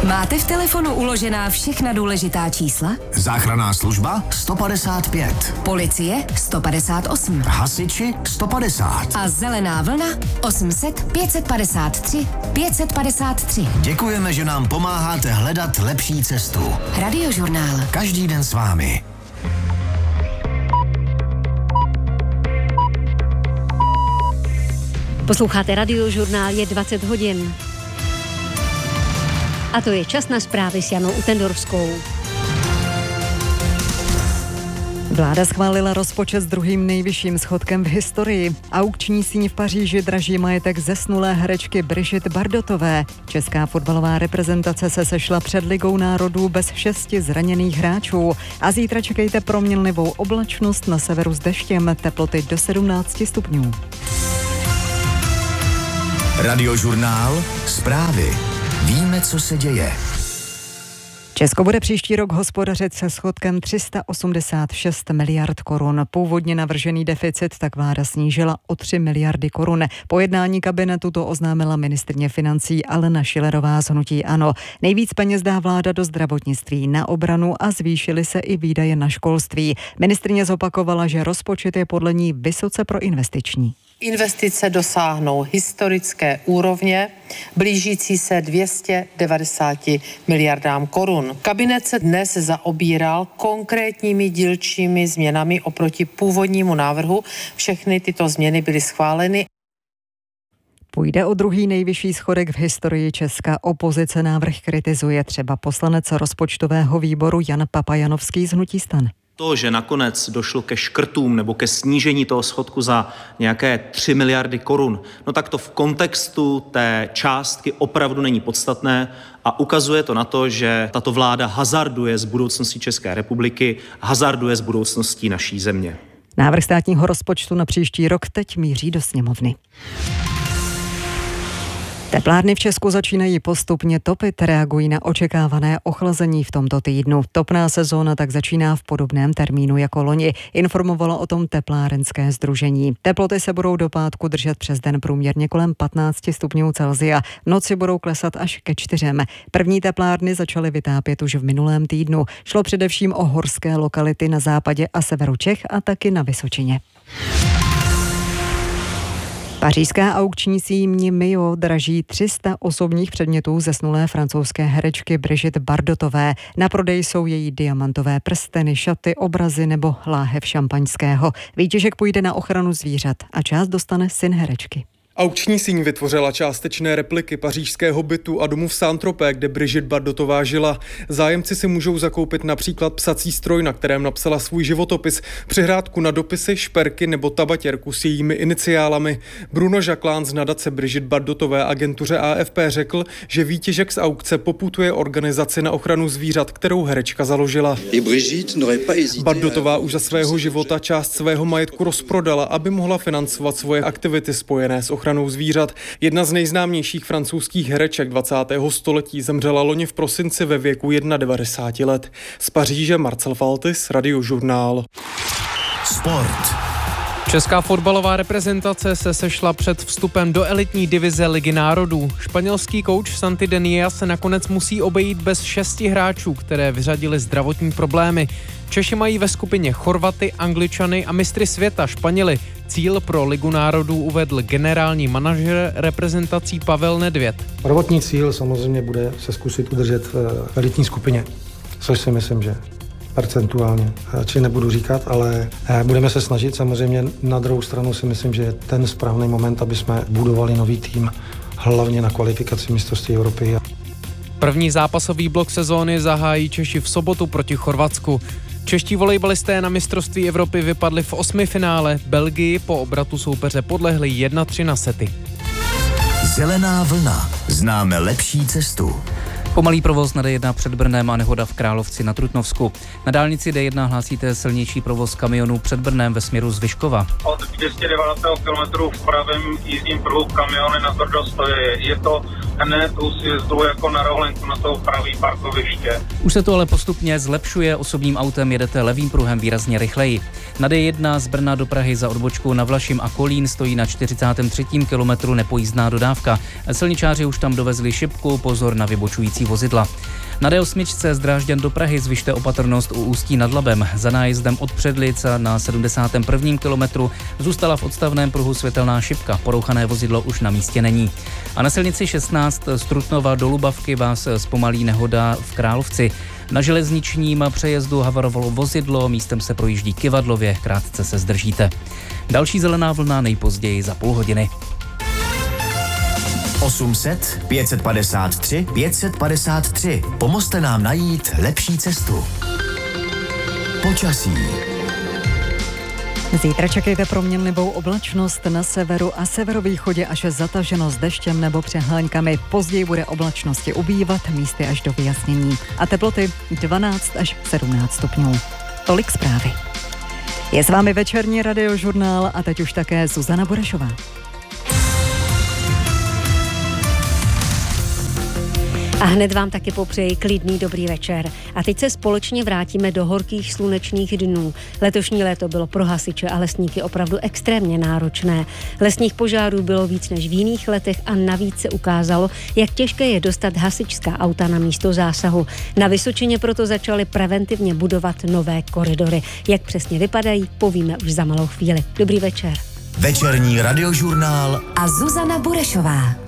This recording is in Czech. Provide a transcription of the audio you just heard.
Máte v telefonu uložená všechna důležitá čísla? Záchranná služba 155. Policie 158. Hasiči 150. A zelená vlna 800 553 553. Děkujeme, že nám pomáháte hledat lepší cestu. Radiožurnál. Každý den s vámi. Posloucháte Radiožurnál, je 20 hodin. A to je čas na zprávy s Janou Utendorskou. Vláda schválila rozpočet s druhým nejvyšším schodkem v historii. Aukční síň v Paříži draží majetek zesnulé herečky Brigitte Bardotové. Česká fotbalová reprezentace se sešla před Ligou národů bez 6 zraněných hráčů. A zítra čekejte proměnlivou oblačnost, na severu s deštěm, teploty do 17 stupňů. Radiožurnál, zprávy. Víme, co se děje. Česko bude příští rok hospodařit se schodkem 386 miliard korun. Původně navržený deficit tak vláda snížila o 3 miliardy korun. Po jednání kabinetu to oznámila ministryně financí Alena Schillerová z hnutí ANO. Nejvíc peněz dá vláda do zdravotnictví, na obranu a zvýšily se i výdaje na školství. Ministryně zopakovala, že rozpočet je podle ní vysoce proinvestiční. Investice dosáhnou historické úrovně, blížící se 290 miliardám korun. Kabinet se dnes zaobíral konkrétními dílčími změnami oproti původnímu návrhu. Všechny tyto změny byly schváleny. Půjde o druhý nejvyšší schodek v historii Česka. Opozice návrh kritizuje, třeba poslanec rozpočtového výboru Jan Papajanovský z hnutí STAN. To, že nakonec došlo ke škrtům nebo ke snížení toho schodku za nějaké 3 miliardy korun, no tak to v kontextu té částky opravdu není podstatné a ukazuje to na to, že tato vláda hazarduje s budoucností České republiky, hazarduje s budoucností naší země. Návrh státního rozpočtu na příští rok teď míří do sněmovny. Teplárny v Česku začínají postupně topit, reagují na očekávané ochlazení v tomto týdnu. Topná sezóna tak začíná v podobném termínu jako loni, informovalo o tom teplárenské sdružení. Teploty se budou do pátku držet přes den průměrně kolem 15 stupňů Celsia. V noci budou klesat až ke 4. První teplárny začaly vytápět už v minulém týdnu. Šlo především o horské lokality na západě a severu Čech a taky na Vysočině. Pařížská aukční síň Mio draží 300 osobních předmětů zesnulé francouzské herečky Brigitte Bardotové. Na prodej jsou její diamantové prsteny, šaty, obrazy nebo láhev šampaňského. Výtěžek půjde na ochranu zvířat a část dostane syn herečky. Aukční síň vytvořila částečné repliky pařížského bytu a domu v Saint-Tropez, kde Brigitte Bardotová žila. Zájemci si můžou zakoupit například psací stroj, na kterém napsala svůj životopis, přihrádku na dopisy, šperky nebo tabatěrku s jejími iniciálami. Bruno Jacquelin z nadace Brigitte Bardotové agentuře AFP řekl, že výtěžek z aukce poputuje organizaci na ochranu zvířat, kterou herečka založila. Bardotová už za svého života část svého majetku rozprodala, aby mohla financovat svoje aktivity spojené s ochranou zvířat. Jedna z nejznámějších francouzských hereček 20. století zemřela loni v prosinci ve věku 91 let. Z Paříže Marcel Faltis, Radiožurnál. Sport. Česká fotbalová reprezentace se sešla před vstupem do elitní divize Ligy národů. Španělský kouč Santi Denia se nakonec musí obejít bez 6 hráčů, které vyřadili zdravotní problémy. Češi mají ve skupině Chorvaty, Angličany a mistry světa Španěly. Cíl pro Ligu národů uvedl generální manažer reprezentací Pavel Nedvěd. Prvotní cíl samozřejmě bude se zkusit udržet v elitní skupině, což si myslím, že percentuálně, či nebudu říkat, ale budeme se snažit. Samozřejmě na druhou stranu si myslím, že je ten správný moment, aby jsme budovali nový tým, hlavně na kvalifikaci mistrovství Evropy. První zápasový blok sezóny zahájí Češi v sobotu proti Chorvatsku. Čeští volejbalisté na mistrovství Evropy vypadli v 8. finále. Belgii po obratu soupeře podlehli 1-3 na sety. Zelená vlna. Známe lepší cestu. Pomalý provoz na D1 před Brnem a nehoda v Královci na Trutnovsku. Na dálnici D1 hlásíte silnější provoz kamionů před Brnem ve směru z Vyškova. Od 290 km v pravém jízdním pruhu kamiony na tvrdost je to hned tou sjezdou jako na rohlenku na to pravý parkoviště. Už se to ale postupně zlepšuje, osobním autem jedete levým pruhem výrazně rychleji. Na D1 z Brna do Prahy za odbočkou na Vlašim a Kolín stojí na 43. kilometru nepojízdná dodávka. Silničáři už tam dovezli šipku, pozor na vybočující vozidla. Na D8 z Drážďan do Prahy zvyšte opatrnost u Ústí nad Labem. Za nájezdem od Předlic na 71. kilometru zůstala v odstavném pruhu světelná šipka. Porouchané vozidlo už na místě není. A na silnici 16 z Trutnova do Lubavky vás zpomalí nehoda v Královci. Na železničním přejezdu havarovalo vozidlo, místem se projíždí kyvadlově, krátce se zdržíte. Další zelená vlna nejpozději za půl hodiny. 800 553 553. Pomozte nám najít lepší cestu. Počasí. Zítra čekejte proměnlivou oblačnost na severu a severovýchodě až zataženo s deštěm nebo přehláňkami. Později bude oblačnosti ubývat, místy až do vyjasnění. A teploty 12 až 17 stupňů. Tolik zprávy. Je s vámi večerní radiožurnál a teď už také Zuzana Burešová. A hned vám taky popřeji klidný dobrý večer. A teď se společně vrátíme do horkých slunečných dnů. Letošní léto bylo pro hasiče a lesníky opravdu extrémně náročné. Lesních požárů bylo víc než v jiných letech a navíc se ukázalo, jak těžké je dostat hasičská auta na místo zásahu. Na Vysočině proto začali preventivně budovat nové koridory. Jak přesně vypadají, povíme už za malou chvíli. Dobrý večer. Večerní radiožurnál a Zuzana Burešová.